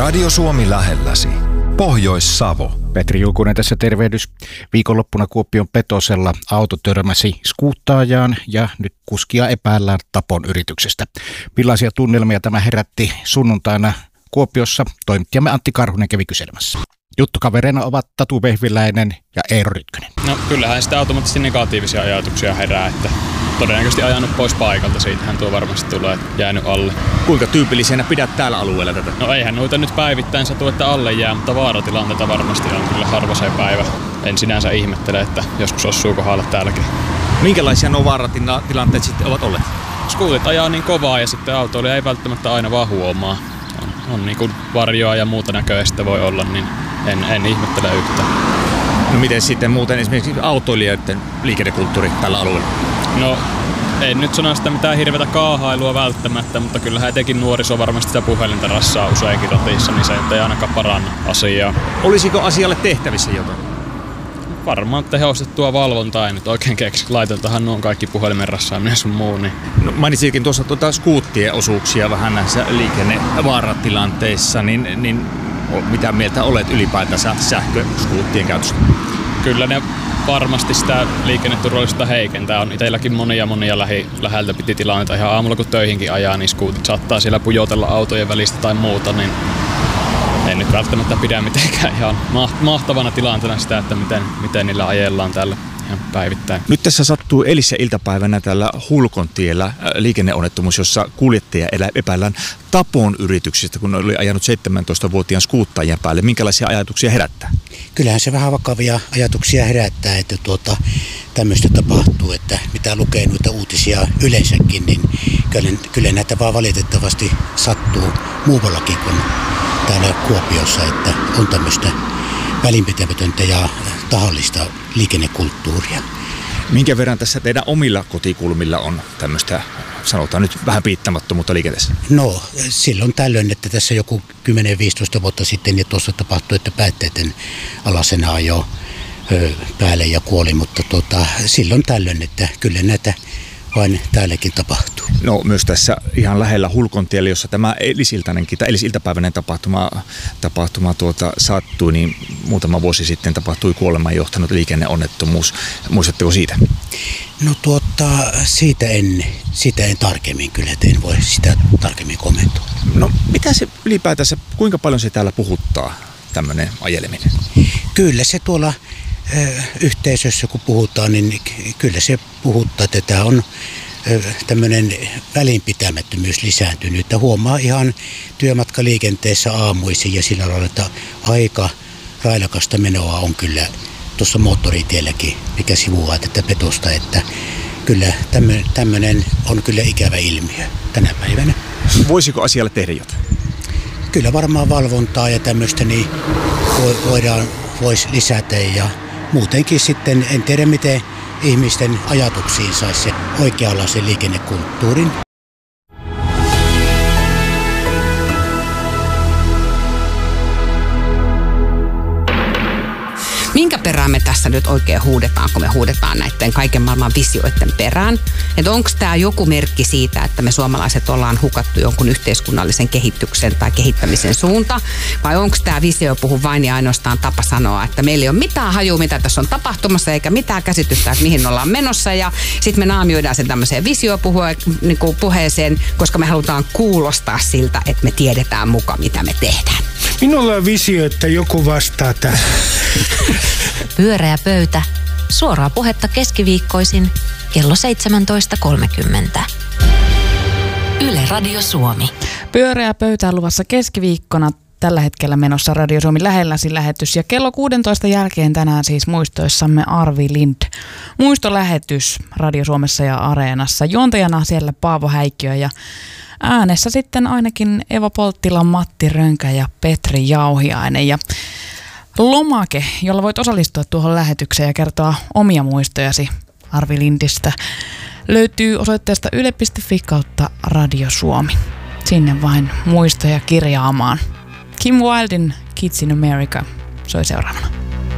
Radio Suomi lähelläsi. Pohjois-Savo. Petri Julkunen tässä tervehdys. Viikonloppuna Kuopion Petosella auto törmäsi skuuttaajaan ja nyt kuskia epäillään tapon yrityksestä. Millaisia tunnelmia tämä herätti sunnuntaina Kuopiossa? Toimittajamme Antti Karhunen kävi kyselemässä. Juttukavereina ovat Tatu Vehviläinen ja Eero Rytkönen. No kyllähän sitä automaattisesti negatiivisia ajatuksia herää, että todennäköisesti ajanut pois paikalta. Siitähän tuo varmasti tulee jäänyt alle. Kuinka tyypillisenä pidät täällä alueella tätä? No eihän noita nyt päivittäin satu, että alle jää, mutta vaaratilanteita varmasti on kyllä harva se päivä. En sinänsä ihmettele, että joskus osuu kohdalla täälläkin. Minkälaisia nuo vaaratilanteet sitten ovat olleet? Skuutit ajaa niin kovaa ja sitten autoilija ei välttämättä aina vaan huomaa. On niin kuin varjoa ja muuta näköistä voi olla, niin en ihmettele yhtään. No miten sitten muuten esimerkiksi autoilijoiden liikennekulttuuri tällä alueella? No en nyt sano sitä mitään hirveätä kaahailua välttämättä, mutta kyllähän etenkin nuoriso varmasti sitä puhelinta rassaa useinkin ratissa, niin se ei ainakaan paranna asiaa. Olisiko asialle tehtävissä jotain? Varmaan tehostettua valvontaa ei nyt oikein keksi. Laiteltahan nuo kaikki puhelimen rassaaminen sun muu. Niin. No, mainitsitkin tuossa skuuttien osuuksia vähän näissä liikennevaaratilanteissa, niin mitä mieltä olet ylipäätänsä sähköskuuttien käytöstä? Kyllä ne varmasti sitä liikenneturvallisuutta heikentää. On itselläkin monia läheltä piti tilanteita ihan aamulla kun töihinkin ajaa, niin skuutit saattaa siellä pujotella autojen välistä tai muuta, niin en nyt välttämättä pidä mitenkään ihan mahtavana tilanteena sitä, että miten niillä ajellaan täällä ihan päivittäin. Nyt tässä sattuu eilissä iltapäivänä tällä Hulkontiellä liikenneonnettomuus, jossa kuljettaja epäillään tapon yrityksistä, kun oli ajanut 17-vuotiaan skuuttajan päälle. Minkälaisia ajatuksia herättää? Kyllähän se vähän vakavia ajatuksia herättää, että tämmöistä tapahtuu, että mitä lukee noita uutisia yleensäkin, niin kyllä näitä vaan valitettavasti sattuu muuallakin kuin täällä Kuopiossa, että on tämmöistä välinpitämätöntä ja tahallista liikennekulttuuria. Minkä verran tässä teidän omilla kotikulmilla on tämmöistä, sanotaan nyt vähän piittämättömyyttä liikenteessä? No silloin tällöin, että tässä joku 10-15 vuotta sitten ja tuossa tapahtui, että päätteiden alasena ajoi päälle ja kuoli, mutta silloin tällöin, että kyllä näitä vain täälläkin tapahtuu. No myös tässä ihan lähellä Hulkontiellä, jossa tämä eilisiltapäiväinen tapahtuma sattui, niin muutama vuosi sitten tapahtui kuolemaan johtanut liikenneonnettomuus. Muistatteko siitä? No siitä en tarkemmin kyllä, että en voi sitä tarkemmin kommentoida. No mitä se ylipäätänsä, kuinka paljon se täällä puhuttaa, tämmöinen ajeleminen? Kyllä se tuolla yhteisössä kun puhutaan, niin kyllä se puhuttaa, että tämä on tämmöinen välinpitämättömyys lisääntynyt. Että huomaa ihan työmatkaliikenteessä aamuisin ja sillä lailla, että aika railakasta menoa on kyllä tuossa moottoritielläkin, mikä sivuaa tätä petosta, että kyllä tämmöinen on kyllä ikävä ilmiö tänä päivänä. Voisiko asialle tehdä jotain? Kyllä varmaan valvontaa ja tämmöistä niin voisi lisätä ja muutenkin sitten en tiedä miten ihmisten ajatuksiin saisi se oikeanlaisen liikennekulttuurin. Minkä perään me tässä nyt oikein huudetaan, kun me huudetaan näiden kaiken maailman visioiden perään? Että onko tämä joku merkki siitä, että me suomalaiset ollaan hukattu jonkun yhteiskunnallisen kehityksen tai kehittämisen suunta? Vai onko tämä visio puhu vain ja ainoastaan tapa sanoa, että meillä ei ole mitään hajua, mitä tässä on tapahtumassa, eikä mitään käsitystä, että mihin ollaan menossa. Ja sitten me naamioidaan sen tämmöiseen visiopuheeseen, koska me halutaan kuulostaa siltä, että me tiedetään muka, mitä me tehdään. Minulla on visio, että joku vastaa tähän. Pyöreä pöytä. Suoraa puhetta keskiviikkoisin kello 17.30. Yle Radio Suomi. Pyöreä pöytä on luvassa keskiviikkona. Tällä hetkellä menossa Radio Suomi lähelläsi lähetys ja kello 16 jälkeen tänään siis muistoissamme Arvi Lind. Muistolähetys Radio Suomessa ja Areenassa. Juontajana siellä Paavo Häikkiö ja äänessä sitten ainakin Eva Polttila, Matti Rönkä ja Petri Jauhiainen. Ja lomake, jolla voit osallistua tuohon lähetykseen ja kertoa omia muistojasi Arvi Lindistä, löytyy osoitteesta yle.fi/Radio Suomi. Sinne vain muistoja kirjaamaan. Kim Wildin Kids in America soi seuraavana.